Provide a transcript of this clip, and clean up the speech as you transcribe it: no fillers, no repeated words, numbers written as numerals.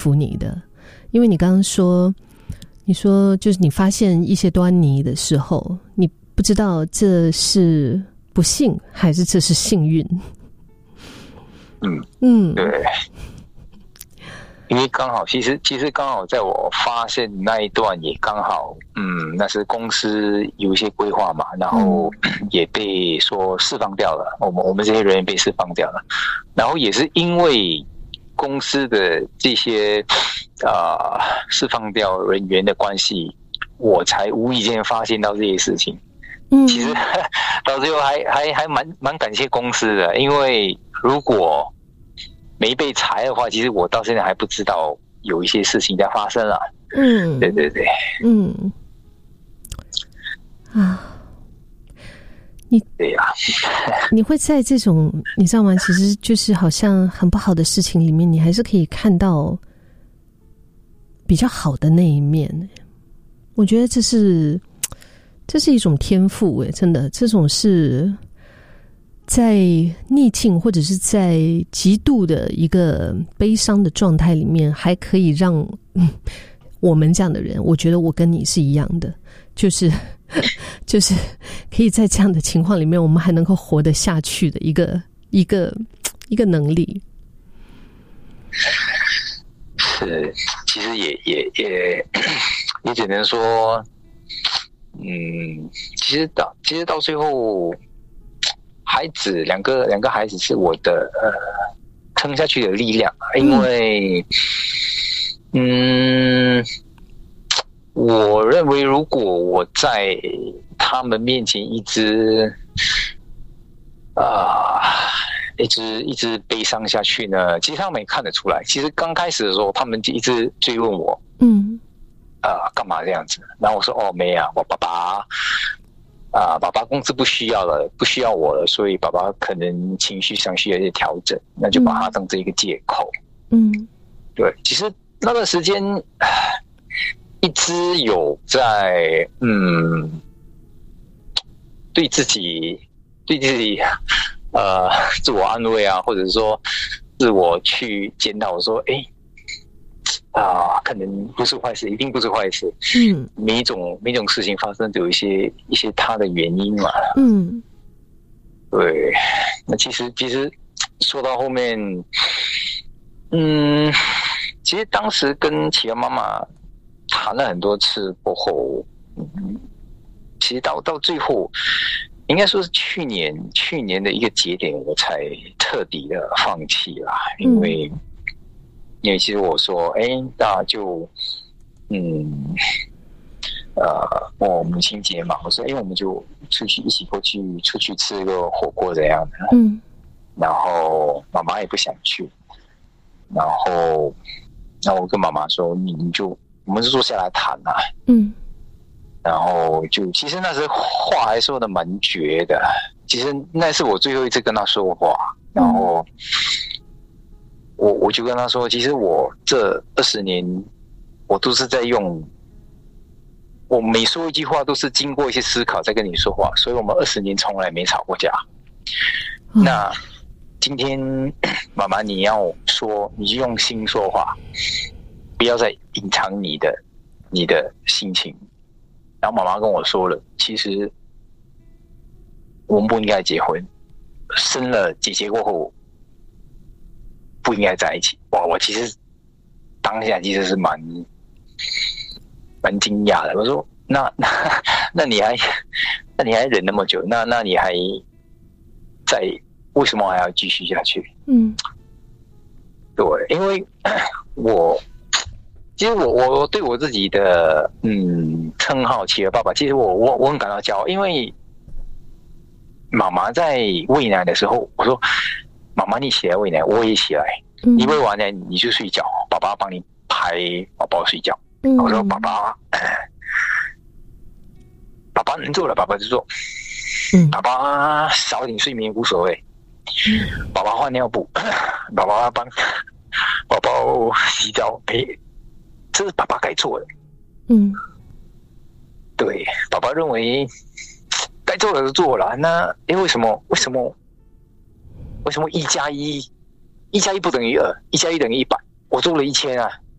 服你的，因为你刚刚说，你说就是你发现一些端倪的时候，你不知道这是不幸还是这是幸运。 对，因为刚好，其实刚好在我发现那一段也刚好，那是公司有一些规划嘛，然后也被说释放掉了，我们这些人员被释放掉了，然后也是因为公司的这些释放掉人员的关系，我才无意间发现到这些事情。其实到最后还蛮感谢公司的，因为如果没被裁的话，其实我到现在还不知道有一些事情在发生啊。对对对，对呀， 你会在这种你知道吗？其实就是好像很不好的事情里面，你还是可以看到比较好的那一面。我觉得这是一种天赋，真的，这种是在逆境或者是在极度的一个悲伤的状态里面，还可以让我们这样的人，我觉得我跟你是一样的，就是可以在这样的情况里面，我们还能够活得下去的一个能力。 是，其实也只能说，其实到最后，孩子两个孩子是我的撑下去的力量，因为我认为如果我在他们面前一直悲伤下去呢，其实他们也看得出来。其实刚开始的时候，他们就一直追问我，干嘛这样子？然后我说没啊，我爸爸公司不需要我了，所以爸爸可能情绪上需要一些调整，那就把它当成一个借口。对，其实那段时间一直有在对自己自我安慰啊，或者说自我去检讨说可能不是坏事，一定不是坏事。每一种事情发生都有一些它的原因嘛。对。那其实说到后面，其实当时跟企鹅妈妈谈了很多次过后，其实到最后，应该说是去年的一个节点，我才彻底的放弃啦。因为其实我说，那就母亲节嘛，我说，我们就一起出去吃个火锅这样的。然后妈妈也不想去，然后我跟妈妈说，我们就坐下来谈啊。然后其实那时话还说的蛮绝的，其实那是我最后一次跟他说话。然后我就跟他说，其实我这20年我都是在用，我每说一句话都是经过一些思考在跟你说话，所以我们20年从来没吵过架。那今天妈妈你要说，你就用心说话，不要再隐藏你的心情。然后妈妈跟我说了，其实我们不应该结婚，生了姐姐过后不应该在一起。我其实当下其实是蛮惊讶的。我说那你还忍那么久，那你还为什么还要继续下去？对，因为其实我对我自己的称号企鹅爸爸，其实我很感到骄傲，因为妈妈在喂奶的时候，我说妈妈你起来喂奶，我也起来，你喂完奶你就睡觉，爸爸帮你拍宝宝睡觉。我说爸爸能做了，爸爸就做，爸爸少点睡眠无所谓，爸爸换尿布，爸爸帮宝宝洗澡，这是爸爸该做的。对，爸爸认为该做的都做了，那为什么1+1不等于2，1+1等于100？我做了1000啊，